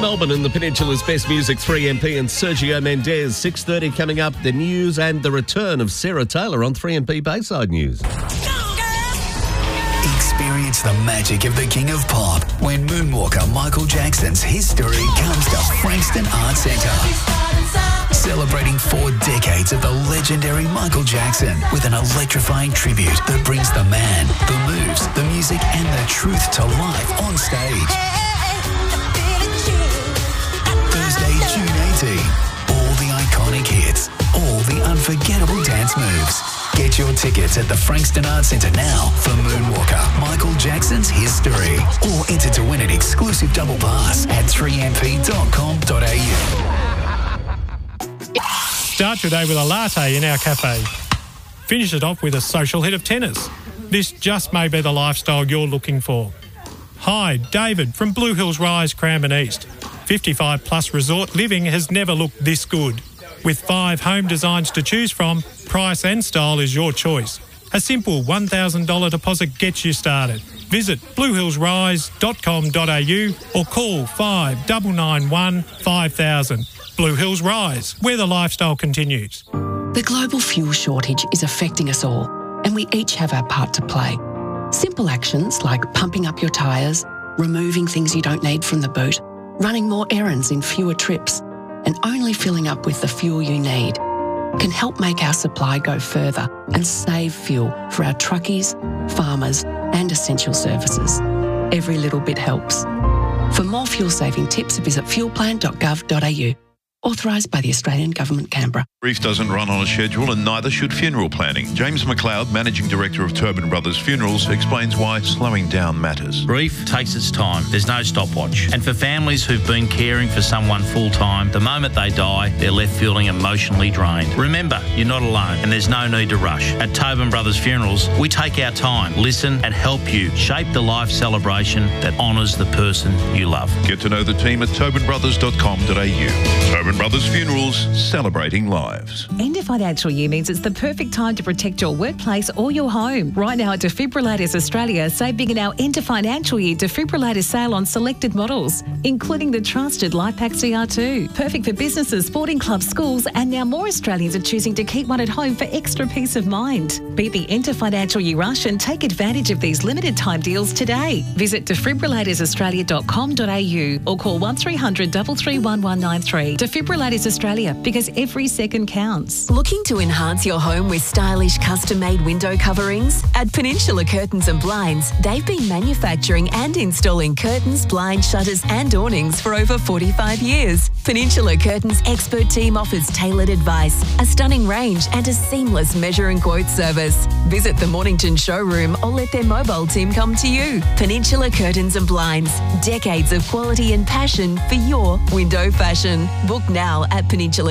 Melbourne and the Peninsula's best music, 3MP and Sergio Mendes. 6:30 coming up, the news and the return of Sarah Taylor on 3MP Bayside News. Experience the magic of the King of Pop when Moonwalker Michael Jackson's history comes to Frankston Arts Centre. Celebrating 4 decades of the legendary Michael Jackson with an electrifying tribute that brings the man, the moves, the music and the truth to life on stage. Thursday, June 18. All the iconic hits, all the unforgettable dance moves. Get your tickets at the Frankston Arts Centre now for Moonwalker, Michael Jackson's history. Or enter to win an exclusive double pass at 3mp.com.au. Start your day with a latte in our cafe. Finish it off with a social hit of tennis. This just may be the lifestyle you're looking for. Hi, David from Blue Hills Rise, Cranbourne East. 55 plus resort living has never looked this good. With 5 home designs to choose from, price and style is your choice. A simple $1,000 deposit gets you started. Visit bluehillsrise.com.au or call 5991 5000. Blue Hills Rise, where the lifestyle continues. The global fuel shortage is affecting us all, and we each have our part to play. Simple actions like pumping up your tyres, removing things you don't need from the boot, running more errands in fewer trips, and only filling up with the fuel you need can help make our supply go further and save fuel for our truckies, farmers, and essential services. Every little bit helps. For more fuel-saving tips, visit fuelplan.gov.au. Authorised by the Australian Government, Canberra. Grief doesn't run on a schedule and neither should funeral planning. James McLeod, Managing Director of Tobin Brothers Funerals, explains why slowing down matters. Grief takes its time. There's no stopwatch. And for families who've been caring for someone full-time, the moment they die, they're left feeling emotionally drained. Remember, you're not alone and there's no need to rush. At Tobin Brothers Funerals, we take our time, listen and help you shape the life celebration that honours the person you love. Get to know the team at tobinbrothers.com.au. Tobin Brothers Funerals, celebrating lives. End of financial year means it's the perfect time to protect your workplace or your home. Right now at Defibrillators Australia, save big in our end of financial year defibrillator sale on selected models, including the trusted LifePak CR2. Perfect for businesses, sporting clubs, schools, and now more Australians are choosing to keep one at home for extra peace of mind. Beat the end of financial year rush and take advantage of these limited time deals today. Visit defibrillatoraustralia.com.au or call 1300 331 193. Defibrillators Australia, because every second counts. Looking to enhance your home with stylish custom-made window coverings? At Peninsula Curtains and Blinds, they've been manufacturing and installing curtains, blinds, shutters and awnings for over 45 years. Peninsula Curtains' expert team offers tailored advice, a stunning range and a seamless measure and quote service. Visit the Mornington showroom or let their mobile team come to you. Peninsula Curtains and Blinds, decades of quality and passion for your window fashion. Book now at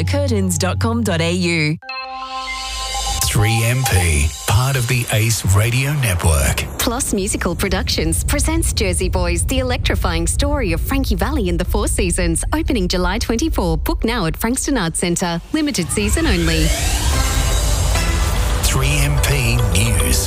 peninsulacurtains.com.au. 3MP, part of the Ace Radio Network. Plus Musical Productions presents Jersey Boys, the electrifying story of Frankie Valli in the Four Seasons, opening July 24. Book now at Frankston Arts Centre. Limited season only. 3MP News.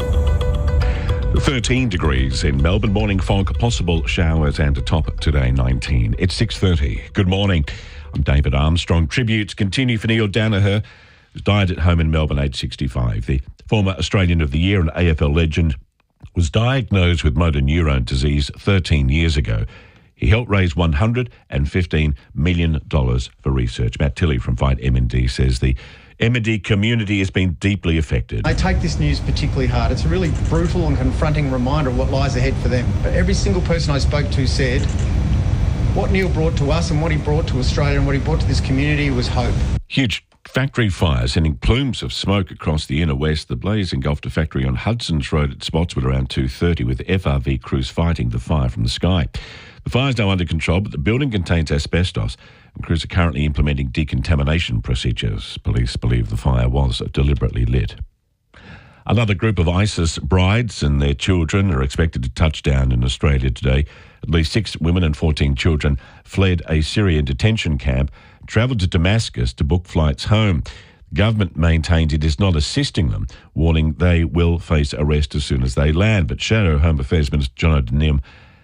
13 degrees in Melbourne. Morning fog, possible showers and a top today 19. It's 6:30. Good morning. I'm David Armstrong. Tributes continue for Neil Danaher, who's died at home in Melbourne, aged 65. The former Australian of the Year and AFL legend was diagnosed with motor neurone disease 13 years ago. He helped raise $115 million for research. Matt Tilley from Fight MND says the MND community has been deeply affected. I take this news particularly hard. It's a really brutal and confronting reminder of what lies ahead for them. But every single person I spoke to said what Neil brought to us and what he brought to Australia and what he brought to this community was hope. Huge factory fire sending plumes of smoke across the inner west. The blaze engulfed a factory on Hudson's Road at Spotswood around 2:30, with FRV crews fighting the fire from the sky. The fire is now under control, but the building contains asbestos, and crews are currently implementing decontamination procedures. Police believe the fire was deliberately lit. Another group of ISIS brides and their children are expected to touch down in Australia today. At least 6 women and 14 children fled a Syrian detention camp, travelled to Damascus to book flights home. The government maintains it is not assisting them, warning they will face arrest as soon as they land. But Shadow Home Affairs Minister John O'Donnell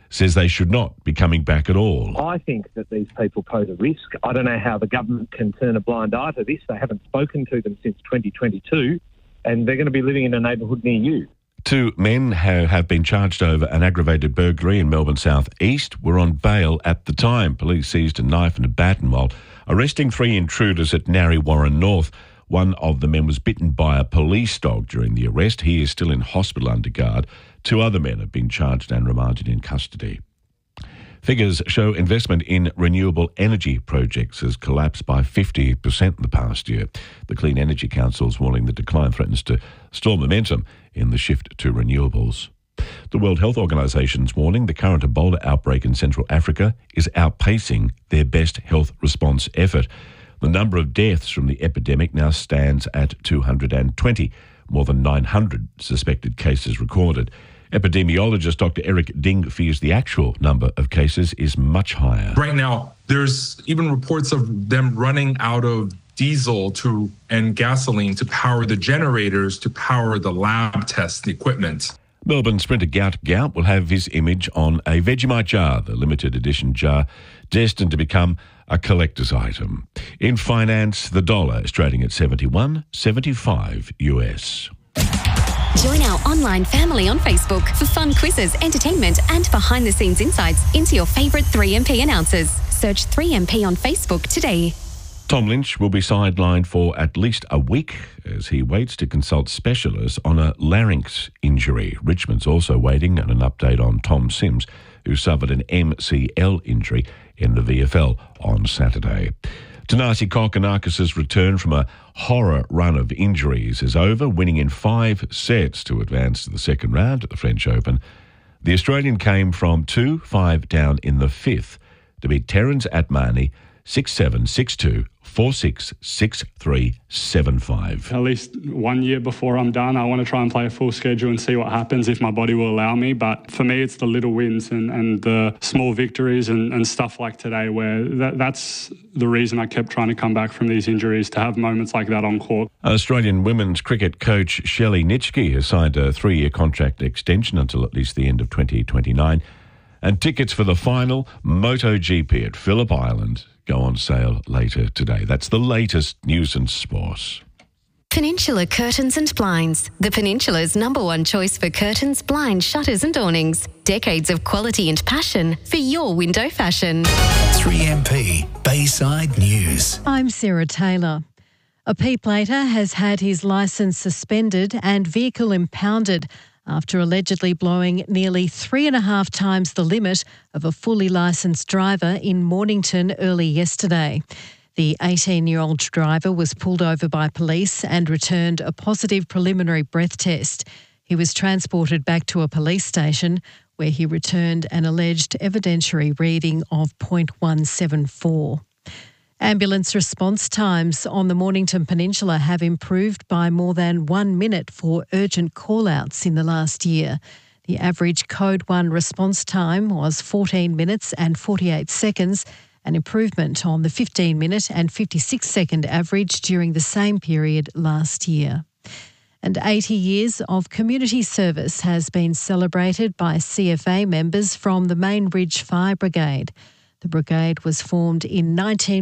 says they should not be coming back at all. I think that these people pose a risk. I don't know how the government can turn a blind eye to this. They haven't spoken to them since 2022, and they're going to be living in a neighbourhood near you. 2 men who have been charged over an aggravated burglary in Melbourne South East were on bail at the time. Police seized a knife and a baton while arresting 3 intruders at Narre Warren North. One of the men was bitten by a police dog during the arrest. He is still in hospital under guard. 2 other men have been charged and remanded in custody. Figures show investment in renewable energy projects has collapsed by 50% in the past year. The Clean Energy Council is warning the decline threatens to stall momentum in the shift to renewables. The World Health Organisation's warning the current Ebola outbreak in Central Africa is outpacing their best health response effort. The number of deaths from the epidemic now stands at 220, more than 900 suspected cases recorded. Epidemiologist Dr. Eric Ding fears the actual number of cases is much higher. Right now, there's even reports of them running out of diesel and gasoline to power the generators, to power the lab test equipment. Melbourne sprinter Gout will have his image on a Vegemite jar, the limited edition jar destined to become a collector's item. In finance, the dollar is trading at 71.75 US. Join our online family on Facebook for fun quizzes, entertainment and behind-the-scenes insights into your favourite 3MP announcers. Search 3MP on Facebook today. Tom Lynch will be sidelined for at least a week as he waits to consult specialists on a larynx injury. Richmond's also waiting on an update on Tom Sims, who suffered an MCL injury in the VFL on Saturday. Tanasi Kokkinakis' return from a horror run of injuries is over, winning in 5 sets to advance to the second round at the French Open. The Australian came from 2-5 down in the 5th to beat Terence Atmani 6-7, 6-2, 4-6, 6-3, 7-5. At least 1 year before I'm done, I want to try and play a full schedule and see what happens if my body will allow me. But for me, it's the little wins and the small victories and stuff like today where that's the reason I kept trying to come back from these injuries, to have moments like that on court. Australian women's cricket coach Shelley Nitschke has signed a 3-year contract extension until at least the end of 2029. And tickets for the final MotoGP at Phillip Island go on sale later today. That's the latest news and sport. Peninsula Curtains and Blinds. The Peninsula's #1 choice for curtains, blinds, shutters and awnings. Decades of quality and passion for your window fashion. 3MP Bayside News. I'm Sarah Taylor. A P-plater has had his licence suspended and vehicle impounded after allegedly blowing nearly 3.5 times the limit of a fully licensed driver in Mornington early yesterday. The 18-year-old driver was pulled over by police and returned a positive preliminary breath test. He was transported back to a police station where he returned an alleged evidentiary reading of .174. Ambulance response times on the Mornington Peninsula have improved by more than 1 minute for urgent call-outs in the last year. The average Code 1 response time was 14 minutes and 48 seconds, an improvement on the 15-minute and 56-second average during the same period last year. And 80 years of community service has been celebrated by CFA members from the Main Ridge Fire Brigade. The brigade was formed in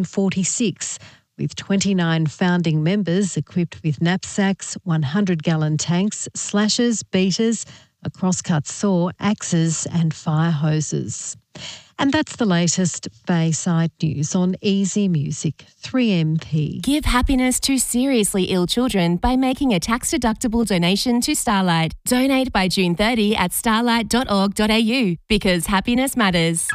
1946 with 29 founding members equipped with knapsacks, 100-gallon tanks, slashers, beaters, a crosscut saw, axes and fire hoses. And that's the latest Bayside news on Easy Music 3MP. Give happiness to seriously ill children by making a tax-deductible donation to Starlight. Donate by June 30 at starlight.org.au because happiness matters.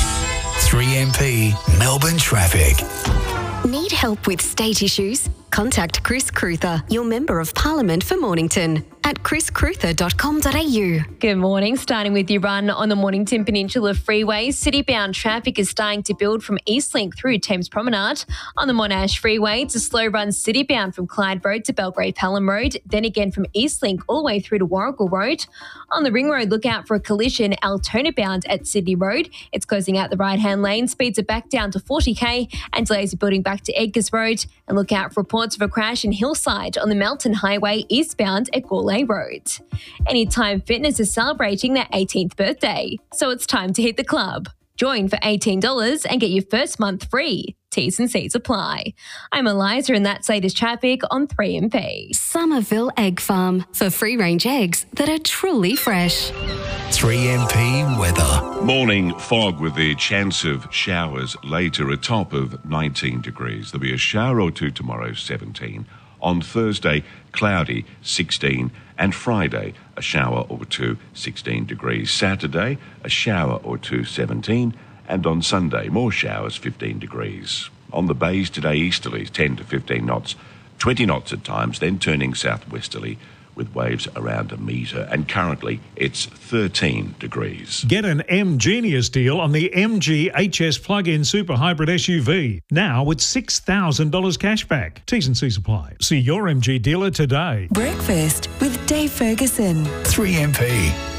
3MP Melbourne Traffic. Need help with state issues? Contact Chris Cruther, your Member of Parliament for Mornington, at chriscruther.com.au. Good morning. Starting with your run on the Mornington Peninsula Freeway, city-bound traffic is starting to build from Eastlink through Thames Promenade. On the Monash Freeway, it's a slow run city-bound from Clyde Road to Belgrave Pelham Road, then again from Eastlink all the way through to Warrigal Road. On the Ring Road, look out for a collision Altona-bound at Sydney Road. It's closing out the right-hand lane. Speeds are back down to 40k and delays are building back to Edgars Road. And look out for reports of a crash in Hillside on the Melton Highway eastbound at Gawler Galley Road. Anytime Fitness is celebrating their 18th birthday, so it's time to hit the club. Join for $18 and get your first month free. T's and C's apply. I'm Eliza and that's latest traffic on 3MP. Somerville Egg Farm for free-range eggs that are truly fresh. 3MP weather. Morning fog with the chance of showers later, a top of 19 degrees. There'll be a shower or two tomorrow, 17. On Thursday, cloudy, 16. And Friday, a shower or two, 16 degrees. Saturday, a shower or two, 17. And on Sunday, more showers, 15 degrees. On the bays today, easterlies, 10 to 15 knots, 20 knots at times, then turning southwesterly with waves around a metre. And currently, it's 13 degrees. Get an M-Genius deal on the MG HS plug-in super hybrid SUV. Now with $6,000 cashback. T's and C's apply. See your MG dealer today. Breakfast with Dave Ferguson. 3MP.